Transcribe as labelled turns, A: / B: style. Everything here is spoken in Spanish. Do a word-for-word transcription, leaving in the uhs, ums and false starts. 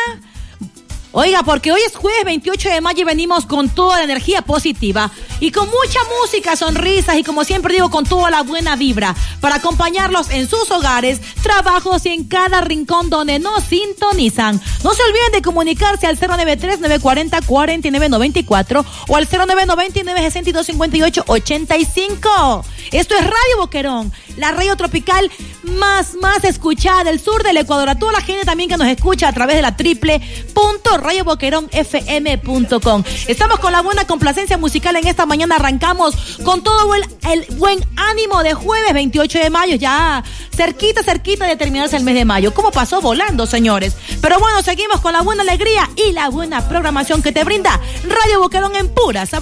A: Oiga, porque hoy es jueves veintiocho de mayo y venimos con toda la energía positiva y con mucha música, sonrisas y, como siempre digo, con toda la buena vibra para acompañarlos en sus hogares, trabajos y en cada rincón donde nos sintonizan. No se olviden de comunicarse al cero nueve tres, nueve cuatro cero, cuatro nueve nueve cuatro o al cero nueve nueve nueve, seis dos cinco ocho, ocho cinco. Esto es Radio Boquerón, la radio tropical más, más escuchada del sur del Ecuador. A toda la gente también que nos escucha a través de la triple punto radio boquerón f m punto com. Estamos con la buena complacencia musical en esta mañana. Arrancamos con todo el, el buen ánimo de jueves veintiocho de mayo, ya cerquita, cerquita de terminarse el mes de mayo. ¿Cómo pasó volando, señores? Pero bueno, seguimos con la buena alegría y la buena programación que te brinda Radio Boquerón en pura sabrosura.